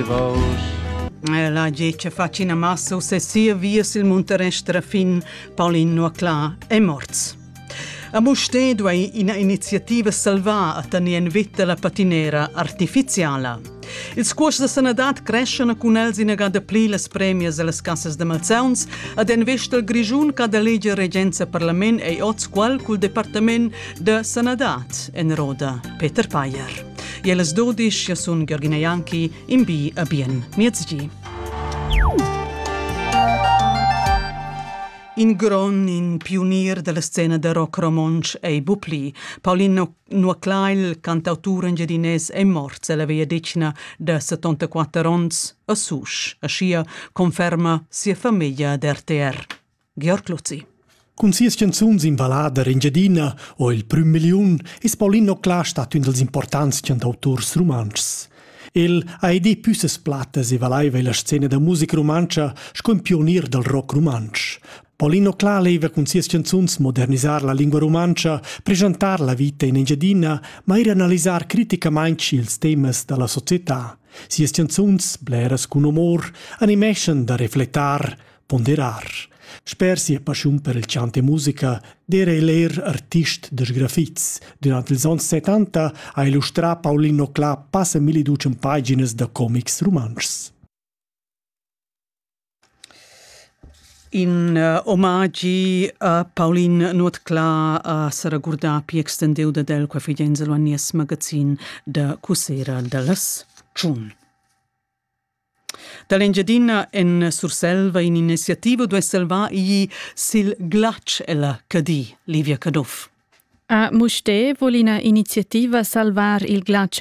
il Vosges. La gente faccia una massa se sia via sil Monterestra fin Paulin Nuacla è morts. A Mostedo è una iniziativa salva a tenere in vita la patinera artificiale. Il scuosh de Sanadat crescono con els in agada pli les premias e les cassas de Malzauns ad invest il Grigiun cada legge regenza parlament e oz qual cul departament de Sanadat en roda Peter Payer. E les 12 ja sun Georgina Janki in bi a bien miezgi. In Gron, in pionier della scena de rock romansch e bupli, Paulin Nuacla, il cantautore engiadinès, è mort se la via decina de 74 ans a Susch. Ascia conferma sia famiglia d'RTR. Georg Luzzi. Con sias canzuns in ballada engiadina o il prim miliun, is Paulin Nuacla stat un dels importants cantautors romanschs. El ha idee püsses plattas e valaiva la scena da musica romancia sco un pionier del rock romansch. Paulin Nuacla leva con sias canzuns modernisar la lingua romancia, presentar la vita in engiadina, ma ir analisar criticamaing ils temas della società. Sias canzuns, bleras con umor, animation da refletar, ponderar. Sper sia passion per il chant e musica, d'era l'er artist des graffits. Durant ils ans 70 ha illustrat Paulin Nuacla passa 1200 pagines da comics romanschs. In omaggi a Paulin Nuacla sarà guardato più estendiu da del quafigenza lo annies magazin da Cusera dallas Chun. Dall'engiadina en Surselva in iniziativa due salva i sil glacc e la cadì Livia Caduff. A Moste volina iniziativa salvar il glaccio